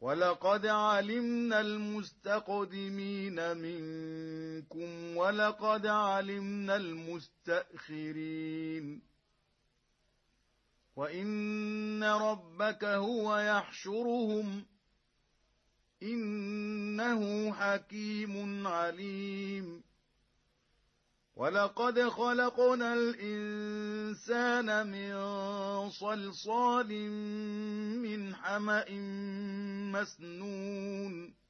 وَلَقَدْ عَلِمْنَا الْمُسْتَقْدِمِينَ مِنكُمْ وَلَقَدْ عَلِمْنَا الْمُسْتَأْخِرِينَ وَإِنَّ رَبَّكَ هُوَ يَحْشُرُهُمْ إِنَّهُ حَكِيمٌ عَلِيمٌ وَلَقَدْ خَلَقْنَا الْإِنسَانَ مِنْ صَلْصَالٍ مِنْ حَمَإٍ مَسْنُونٍ